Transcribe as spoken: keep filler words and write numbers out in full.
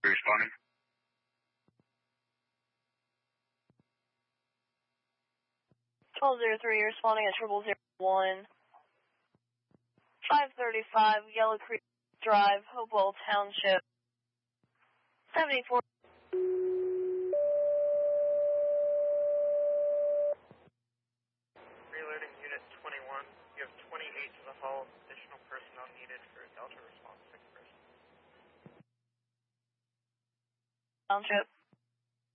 Responding. twelve zero three, you're responding at triple zero one. five thirty-five Yellow Creek Drive, Hopewell Township. seventy-four. Reloading Unit twenty-one. You have twenty-eight to the hull. Additional personnel needed for Delta response six person. Township.